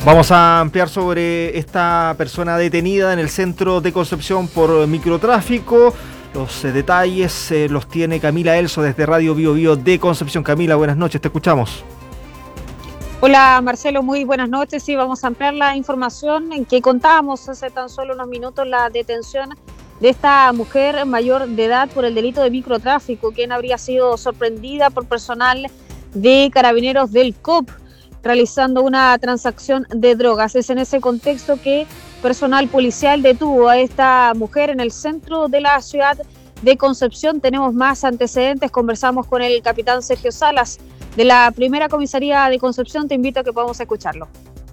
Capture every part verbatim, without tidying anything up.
Vamos a ampliar sobre esta persona detenida en el centro de Concepción por microtráfico. Los eh, detalles eh, los tiene Camila Elso desde Radio Bio Bio de Concepción. Camila, buenas noches, te escuchamos. Hola Marcelo, muy buenas noches. Sí, vamos a ampliar la información en que contábamos hace tan solo unos minutos la detención de esta mujer mayor de edad por el delito de microtráfico, quien habría sido sorprendida por personal de Carabineros del C O P realizando una transacción de drogas. Es en ese contexto que personal policial detuvo a esta mujer en el centro de la ciudad de Concepción. Tenemos más antecedentes, conversamos con el capitán Sergio Salas de la primera comisaría de Concepción. Te invito a que podamos escucharlo.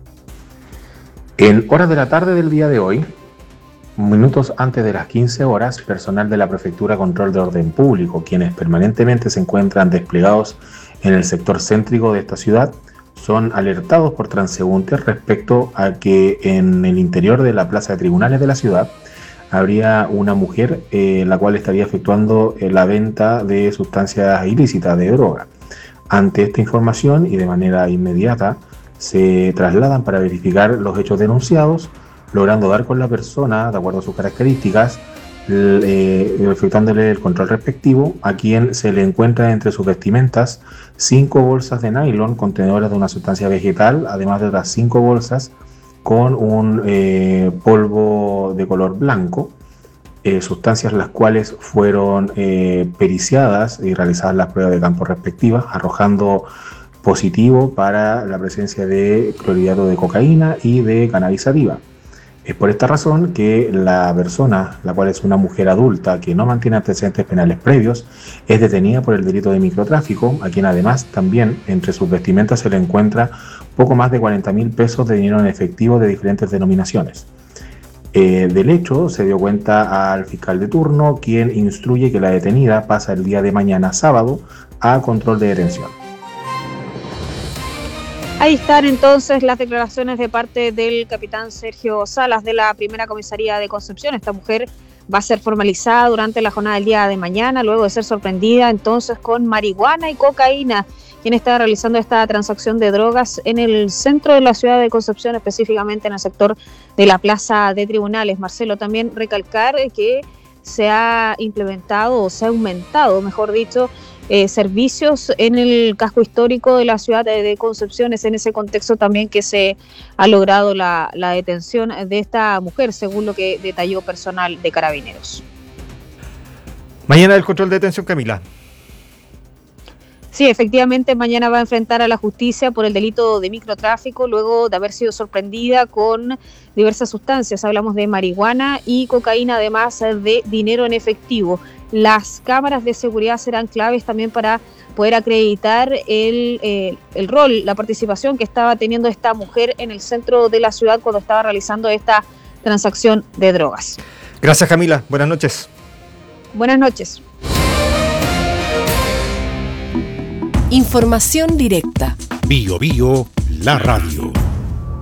En horas de la tarde del día de hoy, minutos antes de las quince horas, personal de la Prefectura Control de Orden Público, quienes permanentemente se encuentran desplegados en el sector céntrico de esta ciudad, son alertados por transeúntes respecto a que en el interior de la plaza de tribunales de la ciudad habría una mujer eh, la cual estaría efectuando eh, la venta de sustancias ilícitas, de droga. Ante esta información y de manera inmediata se trasladan para verificar los hechos denunciados, logrando dar con la persona de acuerdo a sus características, Eh, efectuándole el control respectivo, a quien se le encuentra entre sus vestimentas cinco bolsas de nylon contenedoras de una sustancia vegetal, además de otras cinco bolsas con un eh, polvo de color blanco, eh, sustancias las cuales fueron eh, periciadas y realizadas las pruebas de campo respectivas, arrojando positivo para la presencia de clorhidrato de cocaína y de cannabis sativa. Es por esta razón que la persona, la cual es una mujer adulta que no mantiene antecedentes penales previos, es detenida por el delito de microtráfico, a quien además también entre sus vestimentas se le encuentra poco más de cuarenta mil pesos de dinero en efectivo de diferentes denominaciones. Eh, del hecho se dio cuenta al fiscal de turno, quien instruye que la detenida pasa el día de mañana sábado a control de detención. Ahí están entonces las declaraciones de parte del capitán Sergio Salas de la primera comisaría de Concepción. Esta mujer va a ser formalizada durante la jornada del día de mañana, luego de ser sorprendida entonces con marihuana y cocaína, quien está realizando esta transacción de drogas en el centro de la ciudad de Concepción, específicamente en el sector de la plaza de tribunales. Marcelo, también recalcar que se ha implementado o se ha aumentado, mejor dicho, Eh, servicios en el casco histórico de la ciudad de, de Concepción. Es en ese contexto también que se ha logrado la, la detención de esta mujer, según lo que detalló personal de Carabineros. Mañana el control de detención, Camila. Sí, efectivamente, mañana va a enfrentar a la justicia por el delito de microtráfico, luego de haber sido sorprendida con diversas sustancias. Hablamos de marihuana y cocaína, además de dinero en efectivo. Las cámaras de seguridad serán claves también para poder acreditar el, eh, el rol, la participación que estaba teniendo esta mujer en el centro de la ciudad cuando estaba realizando esta transacción de drogas. Gracias, Camila. Buenas noches. Buenas noches. Información directa. Bio Bio, la radio.